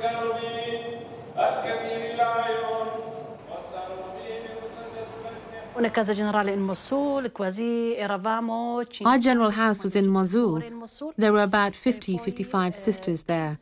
Our general house was in Mosul. There were about 50, 55 sisters there.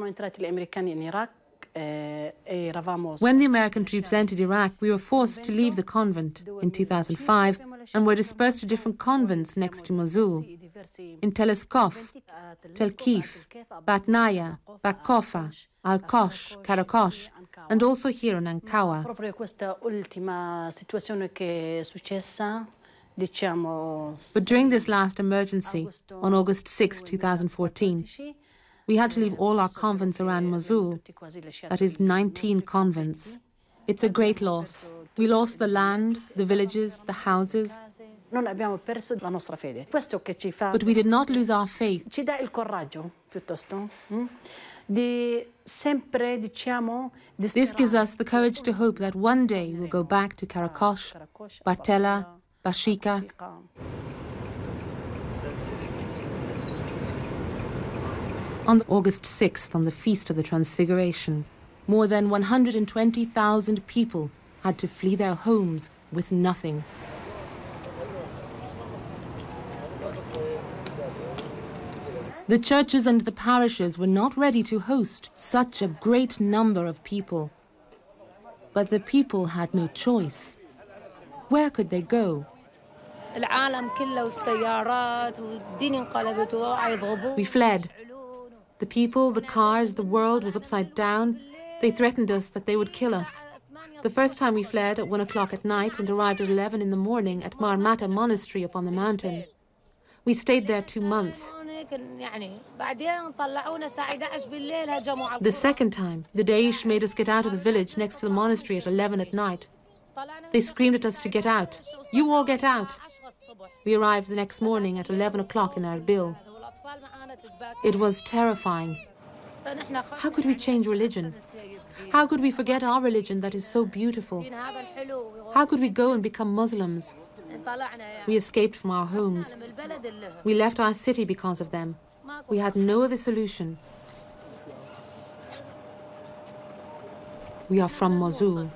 When the American troops entered Iraq, we were forced to leave the convent in 2005 and were dispersed to different convents next to Mosul, in Tel Escof, Tel Kif, Batnaya, Bakofa, Al-Kosh, Karakosh, and also here in Ankawa. But during this last emergency, on August 6, 2014, we had to leave all our convents around Mosul, that is 19 convents. It's a great loss. We lost the land, the villages, the houses. But we did not lose our faith. This gives us the courage to hope that one day we'll go back to Karakosh, Bartella, Bashika. On August 6th, on the Feast of the Transfiguration, more than 120,000 people had to flee their homes with nothing. The churches and the parishes were not ready to host such a great number of people. But the people had no choice. Where could they go? We fled. The people, the cars, the world was upside down. They threatened us that they would kill us. The first time we fled at 1 o'clock at night and arrived at 11 in the morning at Marmata Monastery up on the mountain. We stayed there 2 months. The second time, the Daesh made us get out of the village next to the monastery at 11 at night. They screamed at us to get out. You all get out. We arrived the next morning at 11 o'clock in Erbil. It was terrifying. How could we change religion? How could we forget our religion that is so beautiful? How could we go and become Muslims? We escaped from our homes. We left our city because of them. We had no other solution. We are from Mosul.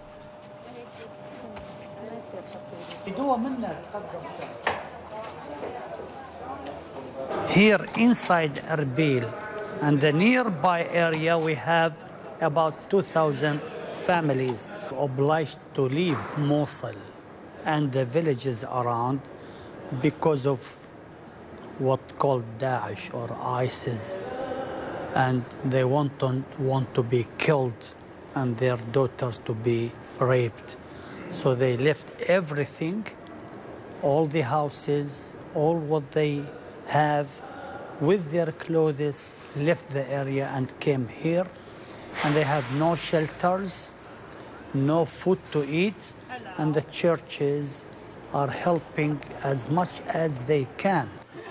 Here inside Erbil and the nearby area, we have about 2,000 families obliged to leave Mosul and the villages around because of what called Daesh or ISIS, and they want to be killed and their daughters to be raped. So they left everything, all the houses, all what they have with their clothes, left the area and came here, and they have no shelters, no food to eat, and the churches are helping as much as they can.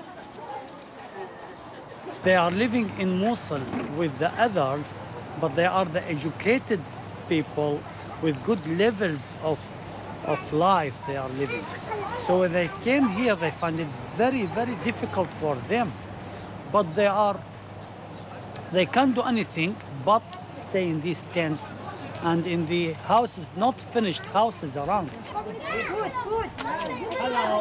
They are living in Mosul with the others, but they are the educated people with good levels of life they are living. So when they came here, they find it very, very difficult for them. But they can't do anything but stay in these tents and in the houses, not finished houses around.